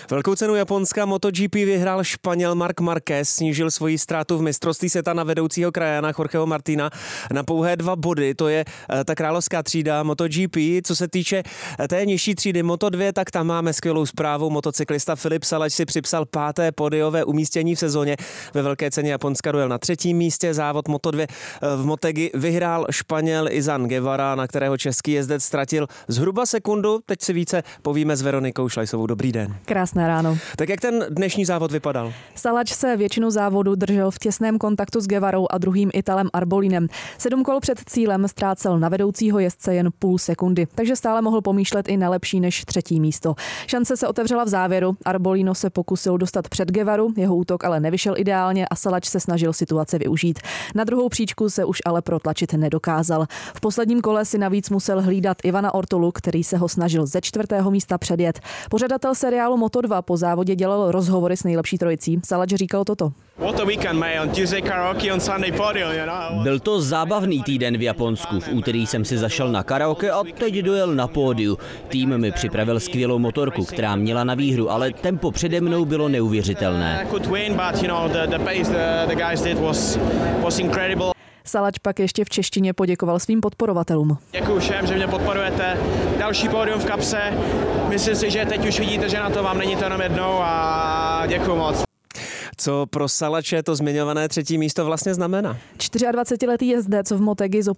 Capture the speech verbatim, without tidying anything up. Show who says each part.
Speaker 1: Velkou cenu Japonska MotoGP vyhrál Španěl Marc Márquez, snížil svoji ztrátu v mistrovství světa na vedoucího krajana Jorgeho Martina na pouhé dva body. To je ta královská třída MotoGP. Co se týče té nižší třídy Moto dva, tak tam máme skvělou zprávu. Motocyklista Filip Salač si připsal páté pódiové umístění v sezóně. Ve velké ceně Japonska dojel na třetím místě. Závod Moto dva v Motegi vyhrál Španěl Izan Guevara, na kterého český jezdec ztratil zhruba sekundu. Teď si více povíme s Veronikou Šlajsovou. Dobrý den.
Speaker 2: Krásné ráno.
Speaker 1: Tak jak ten dnešní závod vypadal?
Speaker 2: Salač se většinu závodu držel v těsném kontaktu s Guevarou a druhým Italem Arbolinem. Sedm kol před cílem ztrácel na vedoucího jezdce jen půl sekundy, takže stále mohl pomýšlet i na lepší než třetí místo. Šance se otevřela v závěru. Arbolino se pokusil dostat před Guevaru, jeho útok ale nevyšel ideálně a Salač se snažil situaci využít. Na druhou příčku se už ale protlačit nedokázal. V posledním kole si navíc musel hlídat Ivana Ortolu, který se ho snažil ze čtvrtého místa předjet. Pořadatel seriálu Moto dva po závodě dělal rozhovory s nejlepší trojicí. Salač říkal toto.
Speaker 3: Byl to zábavný týden v Japonsku. V úterý jsem si zašel na karaoke a teď dojel na pódiu. Tým mi připravil skvělou motorku, která měla na výhru, ale tempo přede mnou bylo neuvěřitelné.
Speaker 2: Salač pak ještě v češtině poděkoval svým podporovatelům.
Speaker 4: Děkuji všem, že mě podporujete. Další pódium v kapse. Myslím si, že teď už vidíte, že na to vám není to jenom jednou a děkuji moc.
Speaker 1: Co pro Salače to zmiňované třetí místo vlastně znamená?
Speaker 2: dvacetičtyřletý jezdec v Motegi